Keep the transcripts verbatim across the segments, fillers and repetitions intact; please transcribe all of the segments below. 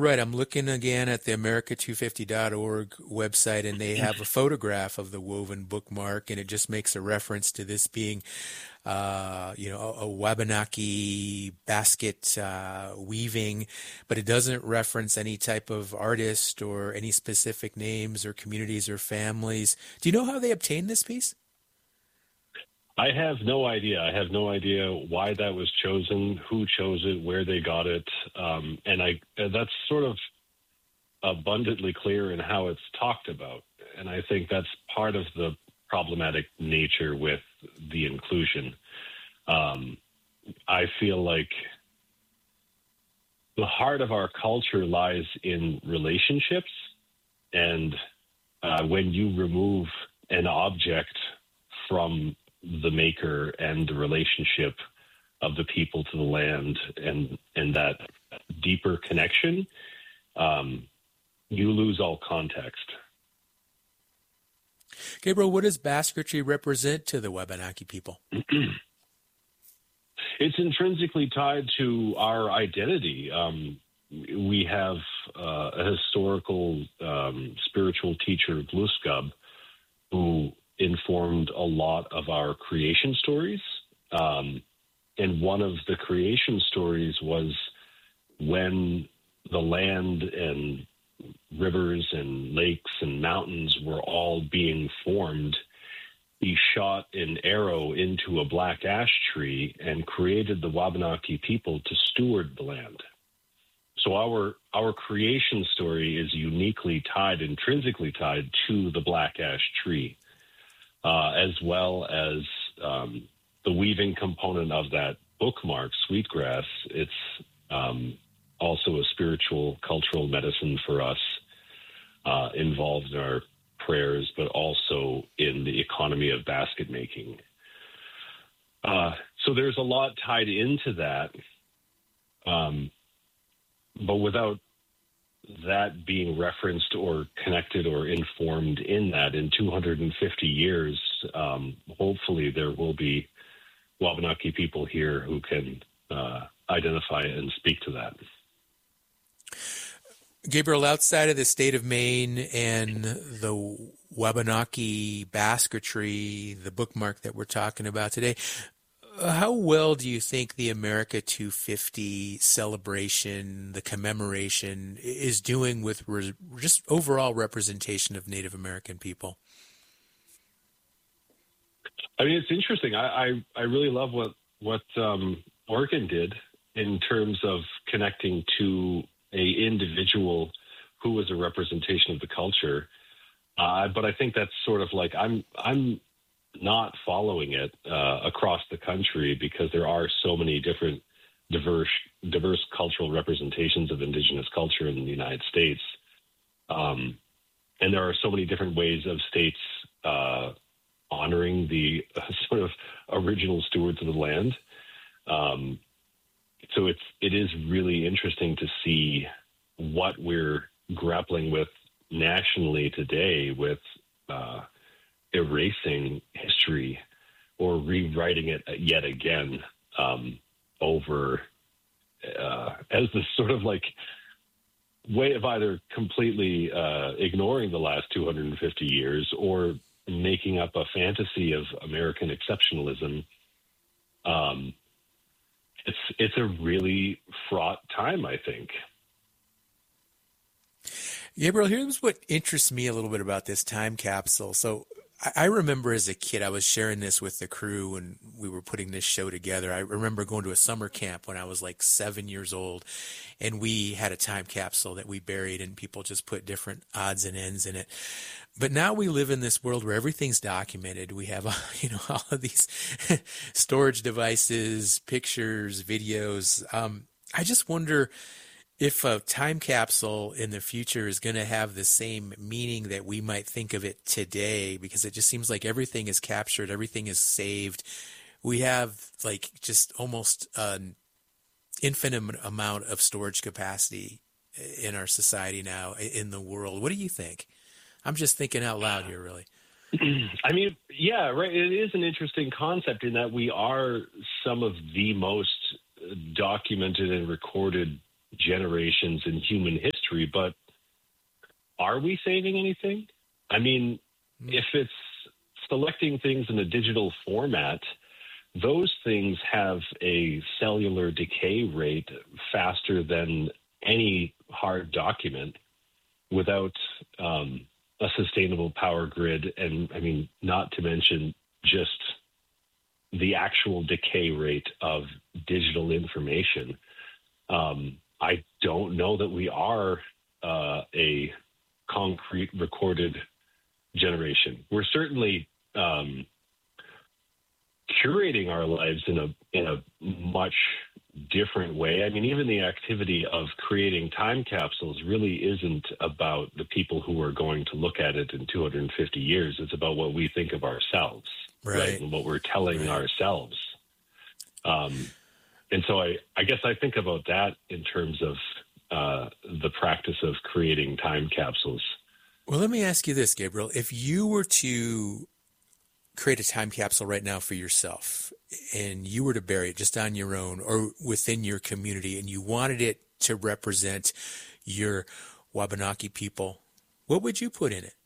right. I'm looking again at the America two fifty dot org website, and they have a photograph of the woven bookmark, and it just makes a reference to this being, uh, you know, a, a Wabanaki basket uh, weaving, but it doesn't reference any type of artist or any specific names or communities or families. Do you know how they obtained this piece? I have no idea. I have no idea why that was chosen, who chose it, where they got it. Um, and I that's sort of abundantly clear in how it's talked about. And I think that's part of the problematic nature with the inclusion. Um, I feel like the heart of our culture lies in relationships. And uh, when you remove an object from the maker and the relationship of the people to the land and and that deeper connection, um, you lose all context. Gabriel, what does basketry represent to the Wabanaki people? It's intrinsically tied to our identity. Um, we have uh, a historical um, spiritual teacher, Gluskab, who informed a lot of our creation stories. Um, and one of the creation stories was when the land and rivers and lakes and mountains were all being formed, he shot an arrow into a black ash tree and created the Wabanaki people to steward the land. So our our creation story is uniquely tied, intrinsically tied to the black ash tree. Uh, as well as um, the weaving component of that bookmark, Sweetgrass. It's um, also a spiritual, cultural medicine for us, uh, involved in our prayers, but also in the economy of basket making. Uh, so there's a lot tied into that. Um, but without that being referenced or connected or informed in that, in two hundred fifty years, um, hopefully there will be Wabanaki people here who can uh, identify and speak to that. Gabriel, outside of the state of Maine and the Wabanaki basketry, the bookmark that we're talking about today, how well do you think the America two fifty celebration, the commemoration, is doing with re- just overall representation of Native American people? I mean, it's interesting. I, I, I really love what, what um, Oregon did in terms of connecting to a individual who was a representation of the culture. Uh, but I think that's sort of like, I'm I'm not following it uh, across the country because there are so many different diverse diverse cultural representations of Indigenous culture in the United States. Um, and there are so many different ways of states uh, honoring the uh, sort of original stewards of the land. Um, so it's, it is really interesting to see what we're grappling with nationally today with uh, erasing history or rewriting it yet again um, over uh, as this sort of like way of either completely uh, ignoring the last two hundred fifty years or making up a fantasy of American exceptionalism. Um, it's it's a really fraught time, I think. Gabriel, here's what interests me a little bit about this time capsule. So I remember as a kid, I was sharing this with the crew when we were putting this show together. I remember going to a summer camp when I was like seven years old, and we had a time capsule that we buried, and people just put different odds and ends in it. But now we live in this world where everything's documented. We have, you know, all of these storage devices, pictures, videos. Um, I just wonder if a time capsule in the future is going to have the same meaning that we might think of it today, because it just seems like everything is captured, everything is saved. We have like just almost an infinite amount of storage capacity in our society now, in the world. What do you think? I'm just thinking out loud here, really. I mean, yeah, right. It is an interesting concept in that we are some of the most documented and recorded generations in human history, but are we saving anything? I mean, mm. if it's selecting things in a digital format, those things have a cellular decay rate faster than any hard document without um, a sustainable power grid. And I mean, not to mention just the actual decay rate of digital information. Um, I don't know that we are uh, a concrete recorded generation. We're certainly um, curating our lives in a in a much different way. I mean, even the activity of creating time capsules really isn't about the people who are going to look at it in two hundred fifty years. It's about what we think of ourselves, right? right? And what we're telling right. ourselves. Um, and so I, I guess I think about that in terms of uh, the practice of creating time capsules. Well, let me ask you this, Gabriel. If you were to create a time capsule right now for yourself and you were to bury it just on your own or within your community and you wanted it to represent your Wabanaki people, what would you put in it?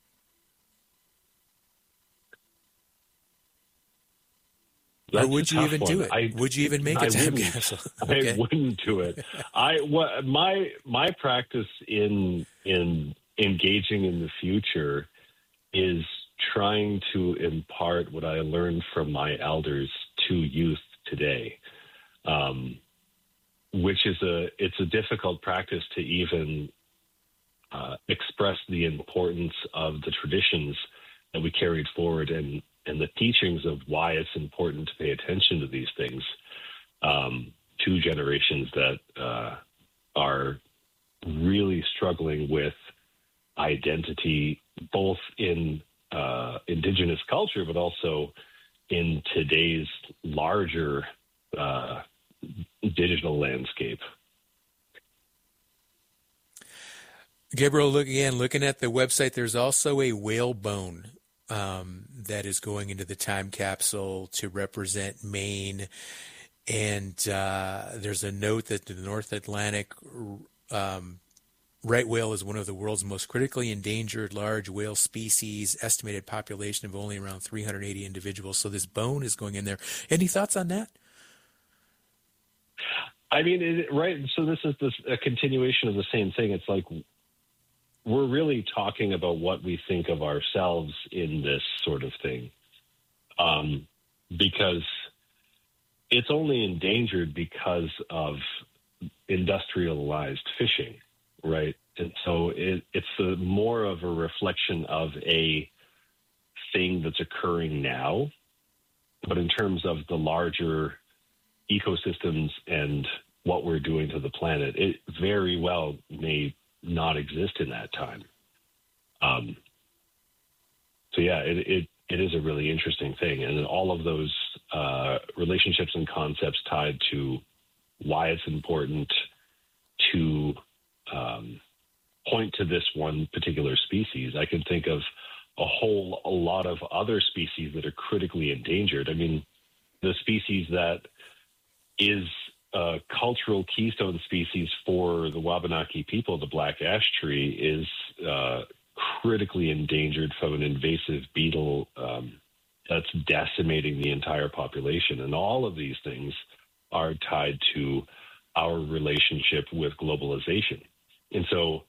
That's or would you even one. do it? I, would you even make a I time wouldn't. capsule? Okay. I wouldn't do it. I what my my practice in in engaging in the future is trying to impart what I learned from my elders to youth today, um, which is a it's a difficult practice to even uh, express the importance of the traditions that we carried forward and and the teachings of why it's important to pay attention to these things um, to generations that uh, are really struggling with identity, both in uh, Indigenous culture, but also in today's larger uh, digital landscape. Gabriel, look again, looking at the website, there's also a whale bone um, that is going into the time capsule to represent Maine. And uh, there's a note that the North Atlantic um, right whale is one of the world's most critically endangered large whale species, estimated population of only around three hundred eighty individuals. So this bone is going in there. Any thoughts on that? I mean, it, right. So this is this, a continuation of the same thing. It's like we're really talking about what we think of ourselves in this sort of thing, um, because it's only endangered because of industrialized fishing, right? And so it, it's a, more of a reflection of a thing that's occurring now. But in terms of the larger ecosystems and what we're doing to the planet, it very well may not exist in that time. Um, so yeah, it, it it is a really interesting thing, and all of those uh, relationships and concepts tied to why it's important to um, point to this one particular species. I can think of a whole a lot of other species that are critically endangered. I mean, the species that is a cultural keystone species for the Wabanaki people, the black ash tree, is uh, critically endangered from an invasive beetle um, that's decimating the entire population. And all of these things are tied to our relationship with globalization. And so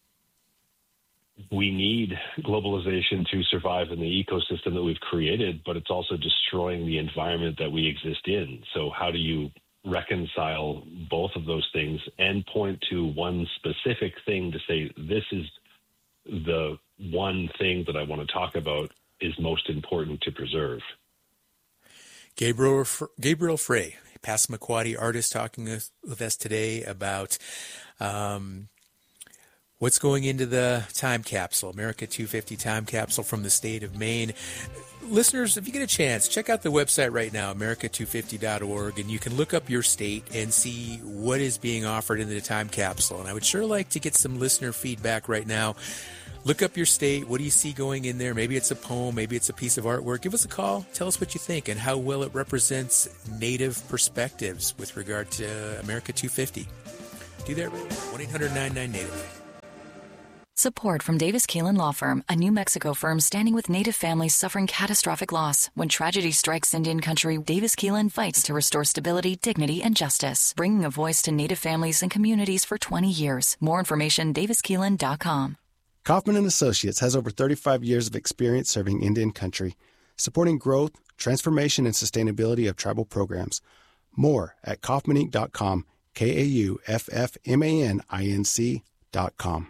we need globalization to survive in the ecosystem that we've created, but it's also destroying the environment that we exist in. So how do you reconcile both of those things and point to one specific thing to say, this is the one thing that I want to talk about is most important to preserve? Gabriel Gabriel Frey, Passamaquoddy artist, talking with, with us today about um, what's going into the time capsule, America two fifty time capsule from the state of Maine. Listeners, if you get a chance, check out the website right now, America two fifty dot org, and you can look up your state and see what is being offered in the time capsule. And I would sure like to get some listener feedback right now. Look up your state. What do you see going in there? Maybe it's a poem. Maybe it's a piece of artwork. Give us a call. Tell us what you think and how well it represents Native perspectives with regard to America two fifty. Do that right now, one eight hundred nine nine native. Support from Davis Keelan Law Firm, a New Mexico firm standing with Native families suffering catastrophic loss. When tragedy strikes Indian country, Davis Keelan fights to restore stability, dignity, and justice, bringing a voice to Native families and communities for twenty years. More information, davis keelan dot com. Kaufman and Associates has over thirty-five years of experience serving Indian country, supporting growth, transformation, and sustainability of tribal programs. More at kaufman inc dot com, K A U F F M A N I N C dot com.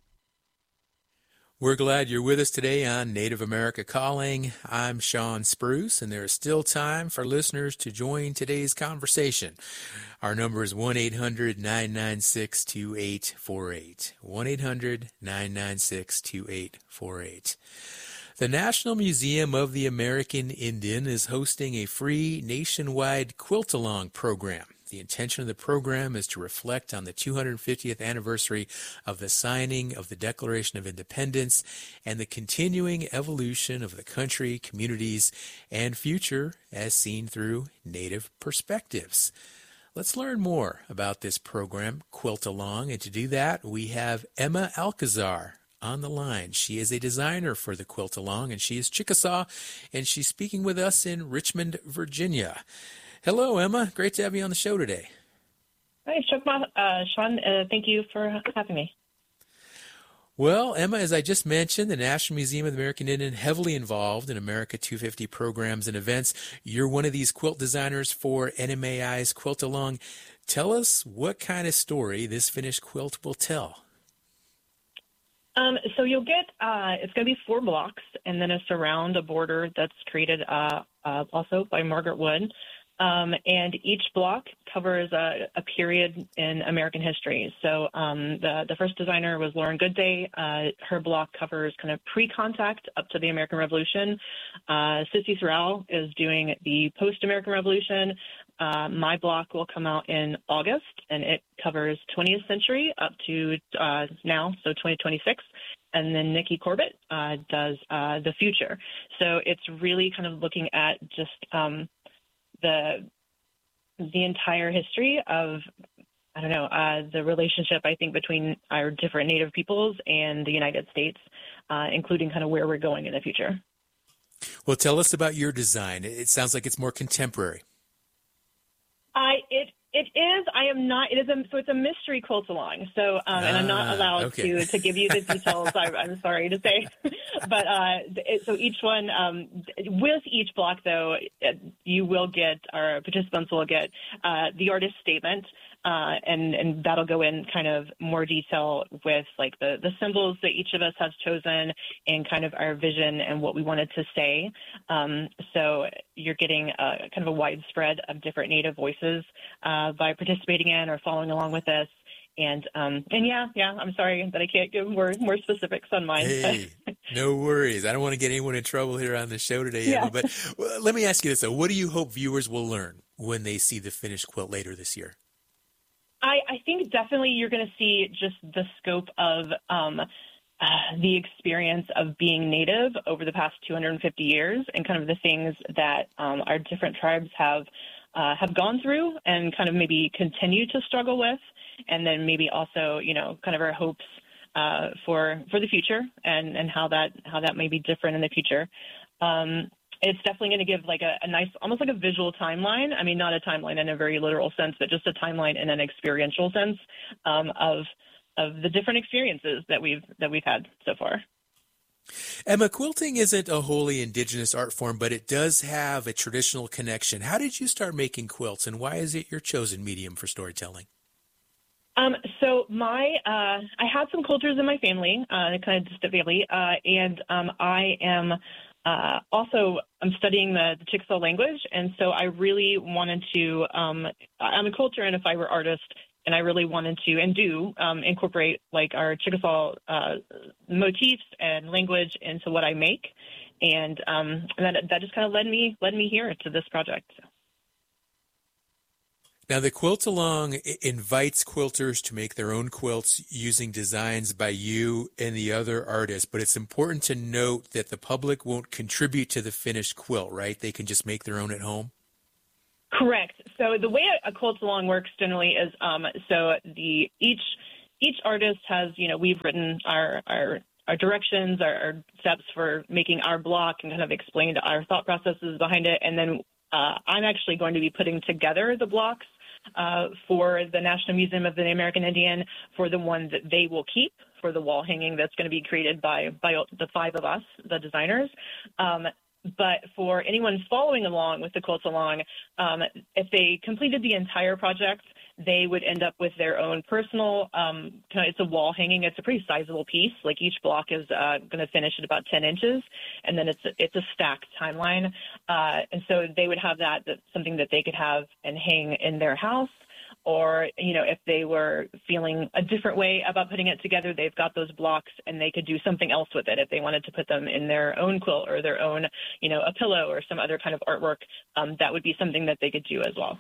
We're glad you're with us today on Native America Calling. I'm Sean Spruce, and there is still time for listeners to join today's conversation. Our number is one eight hundred nine nine six two eight four eight. one eight hundred nine nine six two eight four eight. The National Museum of the American Indian is hosting a free nationwide quilt-along program. The intention of the program is to reflect on the two hundred fiftieth anniversary of the signing of the Declaration of Independence and the continuing evolution of the country, communities, and future as seen through Native perspectives. Let's learn more about this program, Quilt Along, and to do that, we have Emma Alcazar on the line. She is a designer for the Quilt Along, and she is Chickasaw, and she's speaking with us in Richmond, Virginia. Hello, Emma. Great to have you on the show today. Hi, uh, Sean. Uh, thank you for having me. Well, Emma, as I just mentioned, the National Museum of the American Indian heavily involved in America two fifty programs and events. You're one of these quilt designers for N M A I's Quilt Along. Tell us what kind of story this finished quilt will tell. Um, so you'll get, uh, it's going to be four blocks and then a surround, a border that's created uh, uh, also by Margaret Wood. Um, and each block covers a, a period in American history. So um, the, the first designer was Lauren Goodday. Uh, her block covers kind of pre-contact up to the American Revolution. Uh, Sissy Sorrell is doing the post-American Revolution. Uh, my block will come out in August, and it covers twentieth century up to uh, now, so twenty twenty-six. And then Nikki Corbett uh, does uh, the future. So it's really kind of looking at just um, the the entire history of, I don't know, uh, the relationship, I think, between our different Native peoples and the United States, uh, including kind of where we're going in the future. Well, tell us about your design. It sounds like it's more contemporary. I it it is. I am not. It is a so it's a mystery quilt along. So um, and I'm not allowed okay. to to give you the details. I, I'm sorry to say, but uh, it, so each one um, with each block though, it, you will get our participants will get uh, the artist statement. Uh, and, and that'll go in kind of more detail with like the, the symbols that each of us has chosen and kind of our vision and what we wanted to say. Um, so you're getting a, kind of a widespread of different Native voices uh, by participating in or following along with this. And um, and yeah, yeah, I'm sorry that I can't give more more specifics on mine. Hey, no worries. I don't want to get anyone in trouble here on the show today, yeah. Emma. But well, let me ask you this, though. What do you hope viewers will learn when they see the finished quilt later this year? I, I think definitely you're going to see just the scope of um, uh, the experience of being Native over the past two hundred fifty years and kind of the things that um, our different tribes have uh, have gone through and kind of maybe continue to struggle with. And then maybe also, you know, kind of our hopes uh, for for the future and, and how that how that may be different in the future. Um, It's definitely going to give like a, a nice, almost like a visual timeline. I mean, not a timeline in a very literal sense, but just a timeline in an experiential sense um, of of the different experiences that we've that we've had so far. Emma, quilting isn't a wholly indigenous art form, but it does have a traditional connection. How did you start making quilts, and why is it your chosen medium for storytelling? Um, so my, uh, I had some quilters in my family, uh, kind of distant family, uh, and um, I am. Uh, also, I'm studying the, the Chickasaw language, and so I really wanted to, um, I'm a quilter and a fiber artist, and I really wanted to, and do, um, incorporate, like, our Chickasaw uh, motifs and language into what I make, and, um, and that, that just kind of led me, led me here to this project. Now, the Quilt Along invites quilters to make their own quilts using designs by you and the other artists, but it's important to note that the public won't contribute to the finished quilt, right? They can just make their own at home? Correct. So the way a quilt along works generally is um, so the each each artist has, you know, we've written our our, our directions, our, our steps for making our block and kind of explained our thought processes behind it. And then uh, I'm actually going to be putting together the blocks uh, for the National Museum of the American Indian for the one that they will keep for the wall hanging that's going to be created by, by the five of us, the designers. Um, But for anyone following along with the Quilt Along, um, if they completed the entire project, they would end up with their own personal, um, kind of, it's a wall hanging. It's a pretty sizable piece. Like each block is uh, going to finish at about ten inches, and then it's a, it's a stacked timeline. Uh, and so they would have that, that's something that they could have and hang in their house. Or, you know, if they were feeling a different way about putting it together, they've got those blocks and they could do something else with it. If they wanted to put them in their own quilt or their own, you know, a pillow or some other kind of artwork, um, that would be something that they could do as well.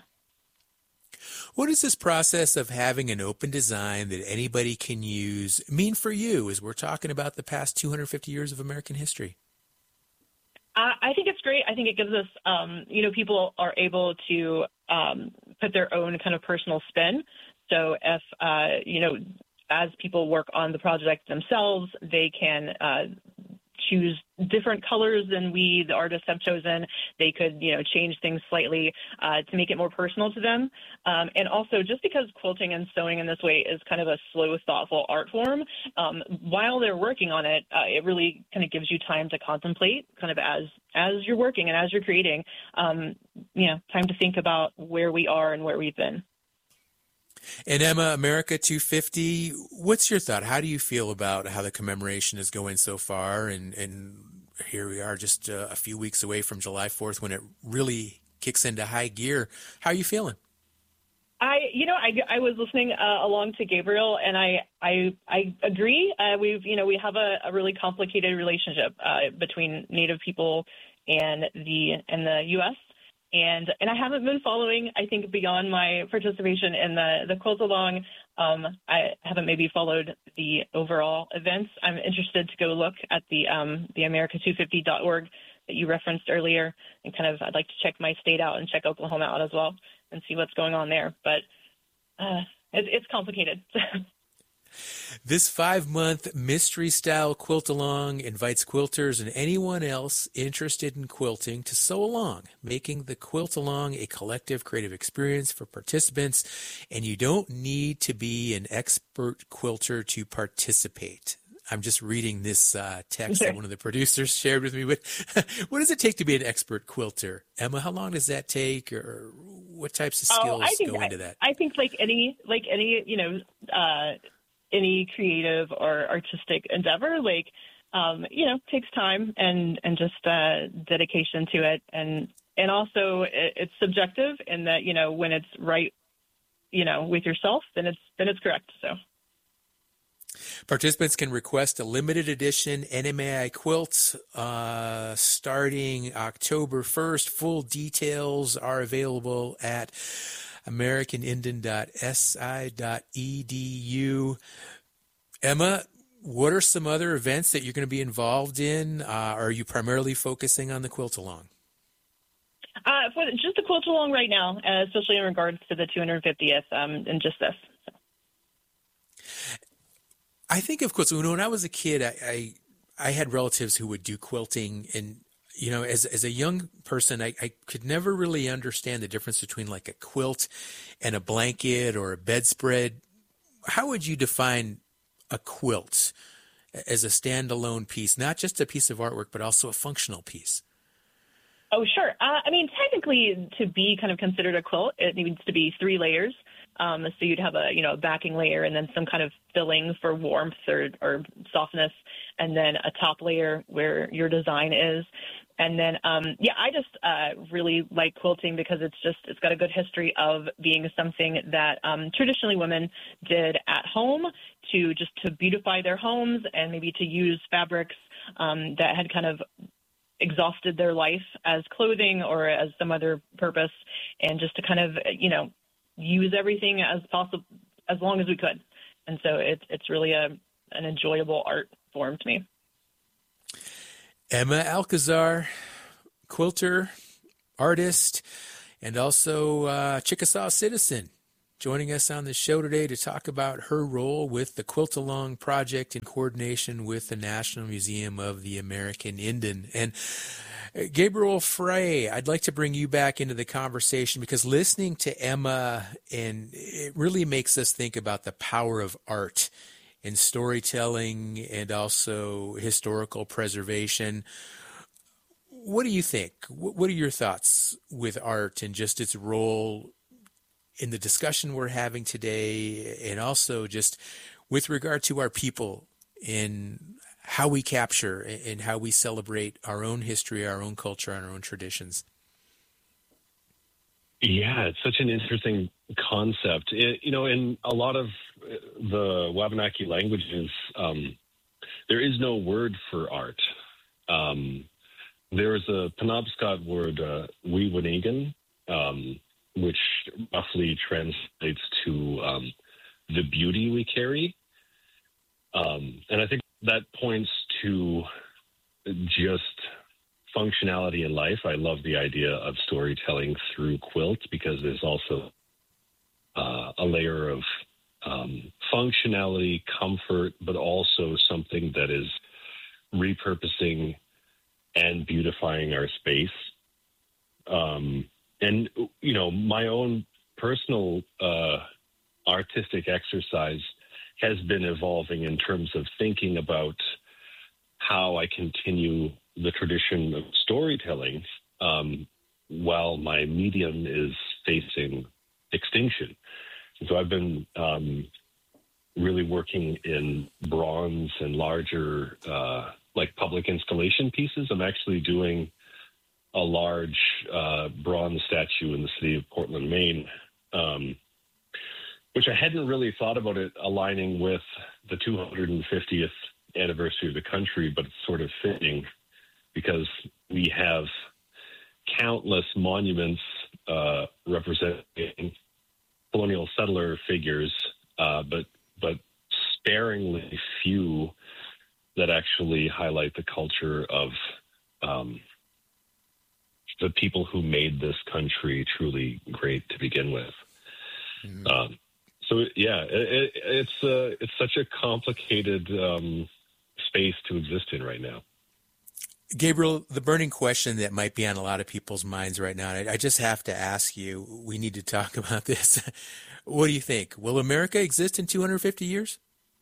What does this process of having an open design that anybody can use mean for you as we're talking about the past two hundred fifty years of American history? I think it's great. I think it gives us, um, you know, people are able to um, put their own kind of personal spin. So if, uh, you know, as people work on the project themselves, they can uh, choose different colors than we, the artists, have chosen. They could, you know, change things slightly uh, to make it more personal to them. Um, and also, just because quilting and sewing in this way is kind of a slow, thoughtful art form, um, while they're working on it, uh, it really kind of gives you time to contemplate, kind of as as you're working and as you're creating, um, you know, time to think about where we are and where we've been. And Emma, America two fifty, what's your thought? How do you feel about how the commemoration is going so far? And, and here we are just uh, a few weeks away from July fourth when it really kicks into high gear. How are you feeling? I, you know, I, I was listening uh, along to Gabriel, and I, I, I agree. Uh, we've, you know, we have a, a really complicated relationship uh, between Native people and the and the U S And and I haven't been following, I think, beyond my participation in the, the Quilt Along. Um, I haven't maybe followed the overall events. I'm interested to go look at the um, the America two fifty dot org that you referenced earlier, and kind of I'd like to check my state out and check Oklahoma out as well and see what's going on there. But uh, it, it's complicated. This five-month mystery-style quilt-along invites quilters and anyone else interested in quilting to sew along, making the quilt-along a collective creative experience for participants, and you don't need to be an expert quilter to participate. I'm just reading this uh, text that one of the producers shared with me. But what does it take to be an expert quilter? Emma, how long does that take, or what types of skills oh, I think go I, into that? I think like any, like any, you know, uh, any creative or artistic endeavor, like, um, you know, takes time and, and just uh, dedication to it. And, and also it, it's subjective in that, you know, when it's right, you know, with yourself, then it's, then it's correct. So. Participants can request a limited edition N M A I quilt uh, starting October first. Full details are available at american indian dot s i dot e d u. Emma, what are some other events that you're going to be involved in? Uh, are you primarily focusing on the Quilt Along? Uh, for just the Quilt Along right now, uh, especially in regards to the two hundred fiftieth, um, and just this. So. I think of quilts. When I was a kid, I, I I had relatives who would do quilting, and you know, as as a young person, I, I could never really understand the difference between like a quilt and a blanket or a bedspread. How would you define a quilt as a standalone piece, not just a piece of artwork, but also a functional piece? Oh, sure. Uh, I mean, technically, to be kind of considered a quilt, it needs to be three layers. Um, so you'd have a, you know, a backing layer and then some kind of filling for warmth or, or softness, and then a top layer where your design is. And then, um, yeah, I just uh, really like quilting because it's just, it's got a good history of being something that um, traditionally women did at home to just to beautify their homes and maybe to use fabrics um, that had kind of exhausted their life as clothing or as some other purpose, and just to kind of, you know, use everything as possible, as long as we could. And so it's it's really a an enjoyable art form to me. Emma Alcazar, quilter, artist, and also uh, Chickasaw citizen, joining us on the show today to talk about her role with the Quilt-A-Long Project in coordination with the National Museum of the American Indian. And Gabriel Frey, I'd like to bring you back into the conversation because listening to Emma, and it really makes us think about the power of art in storytelling and also historical preservation. What do you think? What are your thoughts with art and just its role in the discussion we're having today, and also just with regard to our people in how we capture and how we celebrate our own history, our own culture, and our own traditions? Yeah, it's such an interesting concept. It, you know, in a lot of the Wabanaki languages, um, there is no word for art. Um, there is a Penobscot word, uh, Wiwanigan, um which roughly translates to um, the beauty we carry. Um, and I think that points to just functionality in life. I love the idea of storytelling through quilt because there's also uh, a layer of um, functionality, comfort, but also something that is repurposing and beautifying our space. Um, And, you know, my own personal uh, artistic exercise has been evolving in terms of thinking about how I continue the tradition of storytelling um, while my medium is facing extinction. And so I've been um, really working in bronze and larger, uh, like public installation pieces. I'm actually doing a large uh, bronze statue in the city of Portland, Maine, um, which I hadn't really thought about it aligning with the two hundred fiftieth anniversary of the country, but it's sort of fitting because we have countless monuments uh, representing colonial settler figures, uh, but but sparingly few that actually highlight the culture of um, the people who made this country truly great to begin with. Mm-hmm. Um, so yeah, it, it, it's uh, it's such a complicated um, space to exist in right now. Gabriel, the burning question that might be on a lot of people's minds right now, I, I just have to ask you, we need to talk about this. What do you think? Will America exist in two hundred fifty years?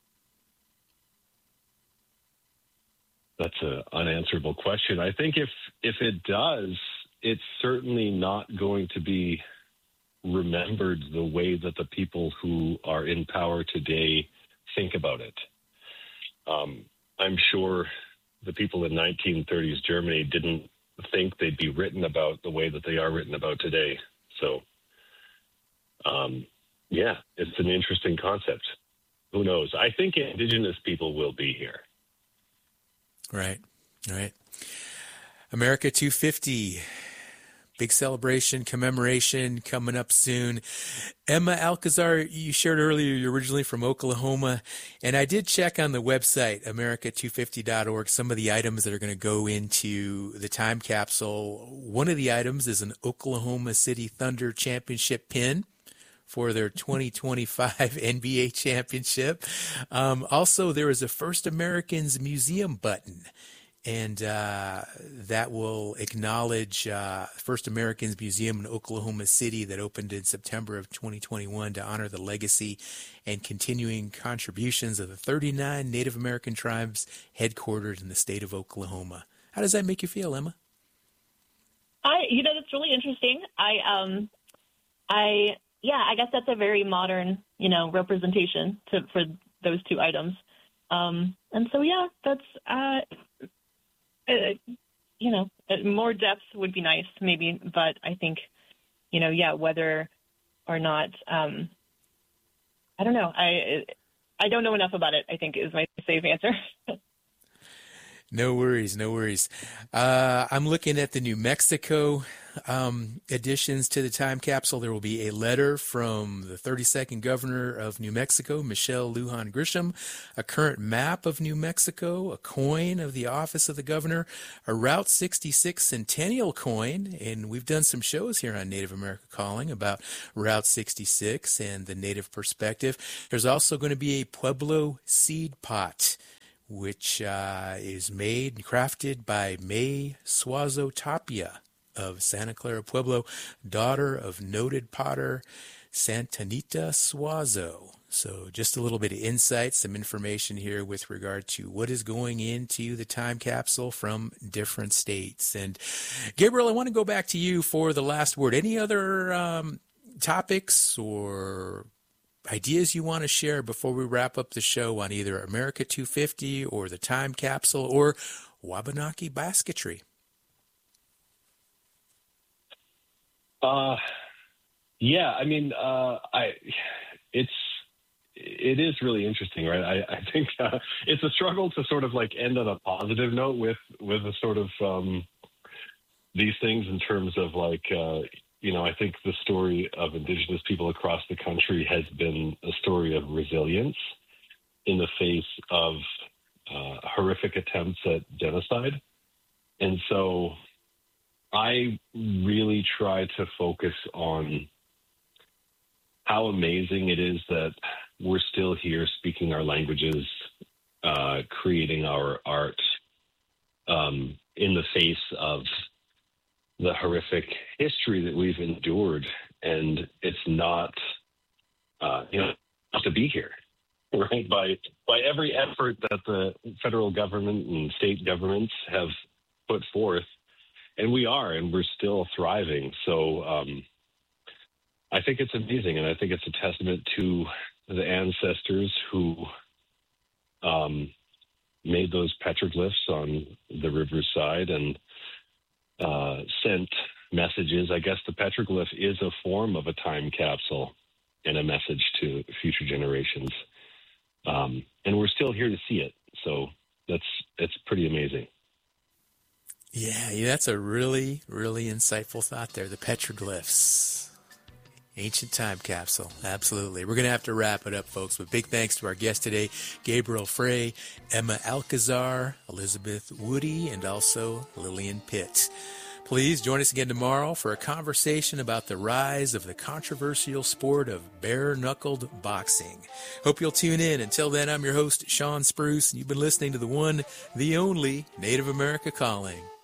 That's an unanswerable question. I think if if it does, it's certainly not going to be remembered the way that the people who are in power today think about it. Um, I'm sure the people in nineteen thirties Germany didn't think they'd be written about the way that they are written about today. So, um, yeah, it's an interesting concept. Who knows? I think indigenous people will be here. Right, right. America two fifty, big celebration, commemoration coming up soon. Emma Alcazar, you shared earlier you're originally from Oklahoma, and I did check on the website, America two fifty dot org, some of the items that are going to go into the time capsule. One of the items is an Oklahoma City Thunder championship pin for their twenty twenty-five N B A championship. Um, also, there is a First Americans Museum button, and uh, that will acknowledge uh, First Americans Museum in Oklahoma City that opened in September of twenty twenty-one to honor the legacy and continuing contributions of the thirty-nine Native American tribes headquartered in the state of Oklahoma. How does that make you feel, Emma? I, you know, that's really interesting. I, um, I, yeah, I guess that's a very modern, you know, representation to, for those two items. Um, and so, yeah, that's, uh, uh, you know, more depth would be nice maybe, but I think, you know, yeah, whether or not, um, I don't know. I, I don't know enough about it, I think is my safe answer. No worries, no worries. Uh, I'm looking at the New Mexico um, additions to the time capsule. There will be a letter from the thirty-second governor of New Mexico, Michelle Lujan Grisham, a current map of New Mexico, a coin of the office of the governor, a Route sixty-six Centennial coin, and we've done some shows here on Native America Calling about Route sixty-six and the Native perspective. There's also going to be a Pueblo seed pot, which uh, is made and crafted by May Suazo Tapia of Santa Clara Pueblo, daughter of noted potter Santanita Suazo. So just a little bit of insight, some information here with regard to what is going into the time capsule from different states. And Gabriel, I want to go back to you for the last word. Any other um, topics or ideas you want to share before we wrap up the show on either America two fifty or the time capsule or Wabanaki basketry? Uh, yeah, I mean, uh, I, it's, it is really interesting, right? I, I think uh, it's a struggle to sort of like end on a positive note with, with a sort of um, these things in terms of like, uh, you know, I think the story of Indigenous people across the country has been a story of resilience in the face of uh, horrific attempts at genocide. And so I really try to focus on how amazing it is that we're still here speaking our languages, uh, creating our art um, in the face of the horrific history that we've endured. And it's not, uh, you know, not to be here, right? By, by every effort that the federal government and state governments have put forth, and we are, and we're still thriving. So um, I think it's amazing, and I think it's a testament to the ancestors who um, made those petroglyphs on the riverside and uh, sent messages. I guess the petroglyph is a form of a time capsule and a message to future generations. Um, and we're still here to see it. So that's, it's pretty amazing. Yeah, yeah, that's a really, really insightful thought there. The petroglyphs. Ancient time capsule. Absolutely. We're going to have to wrap it up, folks. But big thanks to our guest today, Gabriel Frey, Emma Alcazar, Elizabeth Woody, and also Lillian Pitt. Please join us again tomorrow for a conversation about the rise of the controversial sport of bare-knuckled boxing. Hope you'll tune in. Until then, I'm your host, Sean Spruce, and you've been listening to the one, the only Native America Calling.